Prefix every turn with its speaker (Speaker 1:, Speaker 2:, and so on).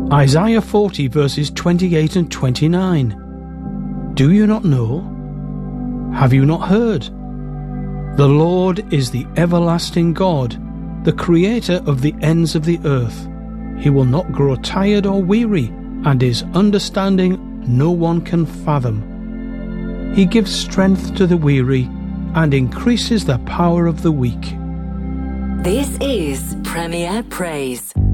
Speaker 1: Isaiah 40 verses 28 and 29. Do you not know? Have you not heard? The Lord is the everlasting God, the creator of the ends of the earth. He will not grow tired or weary, and his understanding no one can fathom. He gives strength to the weary and increases the power of the weak.
Speaker 2: This is Premier Praise.